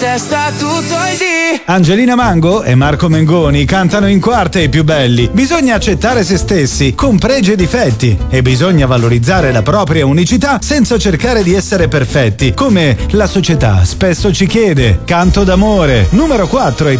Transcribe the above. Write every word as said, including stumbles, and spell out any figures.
testa tutto il dì. Angelina Mango e Marco Mengoni cantano in quarta i più belli. Bisogna accettare se stessi, con pregi e difetti, e bisogna valorizzare la propria unicità senza cercare di essere perfetti, come la società spesso ci chiede. Canto d'amore, numero quattro ai